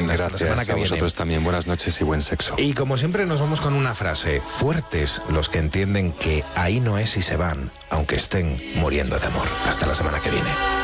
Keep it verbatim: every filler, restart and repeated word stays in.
Hasta Gracias la semana que a viene. vosotros también. Buenas noches y buen sexo. Y como siempre nos vamos con una frase. Fuertes los que entienden que ahí no es y se van, aunque estén muriendo de amor. Hasta la semana que viene.